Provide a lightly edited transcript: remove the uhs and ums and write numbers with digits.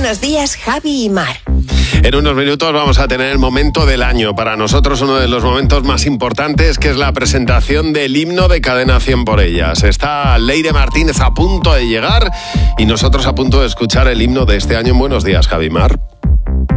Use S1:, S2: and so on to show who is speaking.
S1: Buenos días, Javi y Mar.
S2: En unos minutos vamos a tener el momento del año. Para nosotros uno de los momentos más importantes, que es la presentación del himno de Cadena 100 por ellas. Está Leire Martínez a punto de llegar y nosotros a punto de escuchar el himno de este año en Buenos días, Javi y Mar.